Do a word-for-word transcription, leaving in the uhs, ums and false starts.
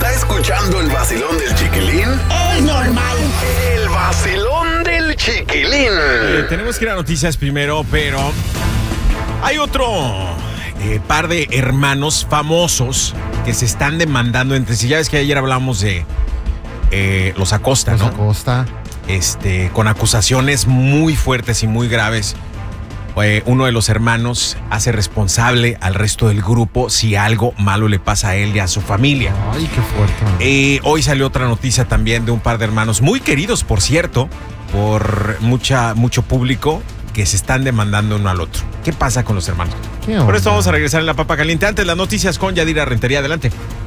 está escuchando el vacilón del Chiquilín. Es normal. El vacilón del Chiquilín. Eh, tenemos que ir a noticias primero, pero hay otro eh, par de hermanos famosos que se están demandando entre sí. Ya ves que ayer hablamos de eh, los Acosta, Los ¿no? Acosta. Este, con acusaciones muy fuertes y muy graves. Eh, uno de los hermanos hace responsable al resto del grupo si algo malo le pasa a él y a su familia. Ay, qué fuerte. Eh, hoy salió otra noticia también de un par de hermanos muy queridos, por cierto, por mucha, mucho público, que se están demandando uno al otro. ¿Qué pasa con los hermanos? ¿Qué Por onda? esto vamos a regresar en La Papa Caliente. Antes las noticias con Yadira Rentería. Adelante.